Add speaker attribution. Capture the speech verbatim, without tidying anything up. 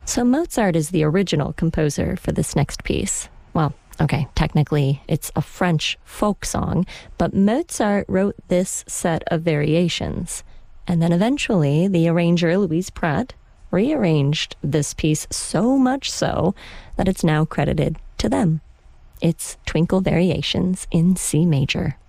Speaker 1: So Mozart is the original composer for this next piece. Well, okay, technically it's a French folk song, but Mozart wrote this set of variations. And then eventually the arranger Louise Pratt rearranged this piece so much so that it's now credited to them. It's Twinkle Variations in C major.